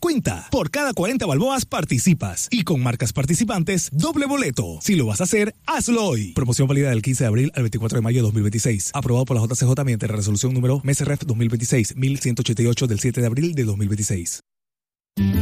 cuenta. Por cada 40 balboas participas. Y con marcas participantes, doble boleto. Si lo vas a hacer, hazlo hoy. Promoción válida del 15 de abril al 24 de mayo de 2026. Aprobado por la JCJ mediante resolución número MSREF 2026-1188 del 7 de abril de 2026.